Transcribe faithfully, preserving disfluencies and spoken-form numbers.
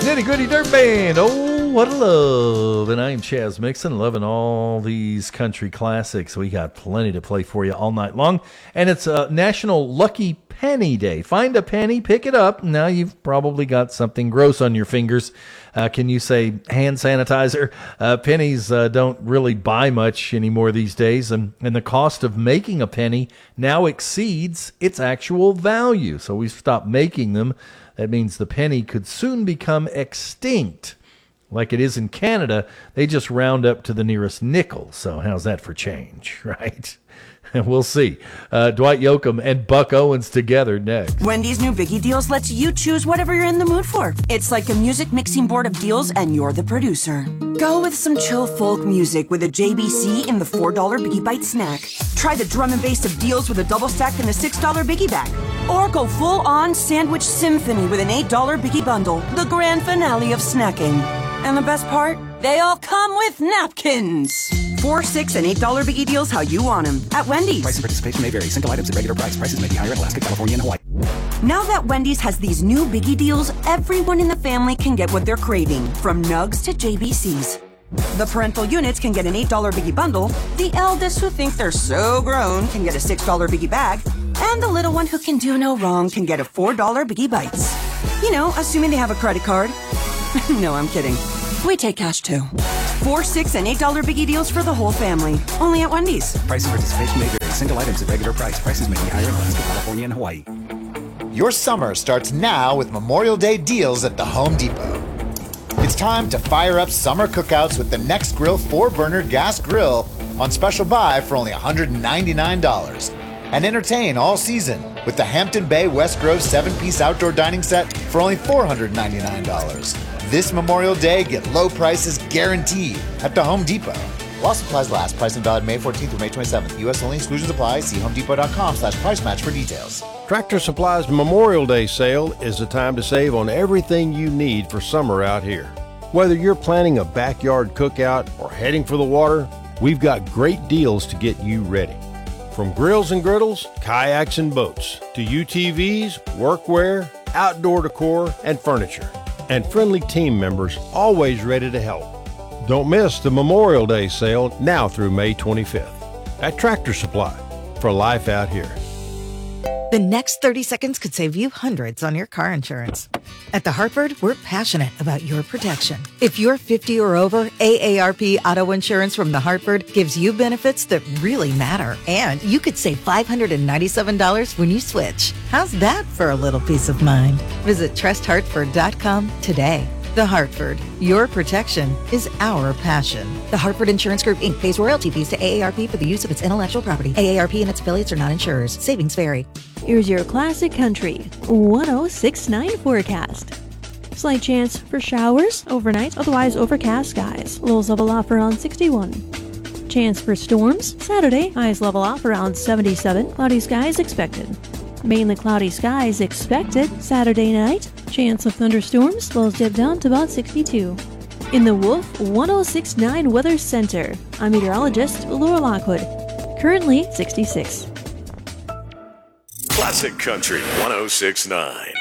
Nitty Gritty Dirt Band. Oh, what a love. And I am Chaz Mixon, loving all these country classics. We got plenty to play for you all night long. And it's a National Lucky Penny Day. Find a penny, pick it up. Now you've probably got something gross on your fingers. Uh, can you say hand sanitizer? Uh, pennies uh, don't really buy much anymore these days, and, and the cost of making a penny now exceeds its actual value. So we've stopped making them. That means the penny could soon become extinct. Like it is in Canada, they just round up to the nearest nickel. So how's that for change, right? We'll see. Uh, Dwight Yoakam and Buck Owens together next. Wendy's new Biggie Deals lets you choose whatever you're in the mood for. It's like a music mixing board of deals, and you're the producer. Go with some chill folk music with a J B C in the four dollar Biggie Bite snack. Try the drum and bass of deals with a double stack in the six dollar Biggie bag. Or go full-on sandwich symphony with an eight dollar Biggie bundle, the grand finale of snacking. And the best part? They all come with napkins. Four, six, and eight dollar Biggie Deals how you want them at Wendy's. Price and participation may vary. Single items at regular price. Prices may be higher in Alaska, California, and Hawaii. Now that Wendy's has these new Biggie Deals, everyone in the family can get what they're craving, from nugs to J B Cs. The parental units can get an eight dollar Biggie bundle, the eldest who think they're so grown can get a six dollar Biggie bag, and the little one who can do no wrong can get a four dollar Biggie Bites. You know, assuming they have a credit card. No, I'm kidding. We take cash too. Four, six, and eight dollar Biggie Deals for the whole family. Only at Wendy's. Price and participation may vary. Single items at regular price. Prices may be higher in Alaska, California, and Hawaii. Your summer starts now with Memorial Day deals at the Home Depot. It's time to fire up summer cookouts with the Next Grill four burner gas grill on special buy for only one hundred ninety-nine dollars. And entertain all season with the Hampton Bay West Grove seven piece outdoor dining set for only four hundred ninety-nine dollars. This Memorial Day, get low prices guaranteed at the Home Depot. While supplies last, pricing valid May fourteenth through May twenty-seventh. U S only, exclusions apply. See homedepot.com slash price match for details. Tractor Supply's Memorial Day sale is the time to save on everything you need for summer out here. Whether you're planning a backyard cookout or heading for the water, we've got great deals to get you ready. From grills and griddles, kayaks and boats, to U T Vs, workwear, outdoor decor, and furniture. And friendly team members always ready to help. Don't miss the Memorial Day sale now through May twenty-fifth at Tractor Supply, for life out here. The next thirty seconds could save you hundreds on your car insurance. At The Hartford, we're passionate about your protection. If you're fifty or over, A A R P Auto Insurance from The Hartford gives you benefits that really matter. And you could save five hundred ninety-seven dollars when you switch. How's that for a little peace of mind? Visit trust hartford dot com today. The Hartford, your protection is our passion. The Hartford Insurance Group, Incorporated pays royalty fees to A A R P for the use of its intellectual property. A A R P and its affiliates are not insurers. Savings vary. Here's your classic country one oh six point nine forecast. Slight chance for showers overnight, otherwise overcast skies. Lows level off around sixty-one. Chance for storms Saturday, highs level off around seventy-seven. Cloudy skies expected. Mainly cloudy skies expected Saturday night. Chance of thunderstorms, lows dip down to about sixty-two. In the Wolf one oh six point nine Weather Center, I'm meteorologist Laura Lockwood. Currently sixty-six. Classic Country one oh six point nine.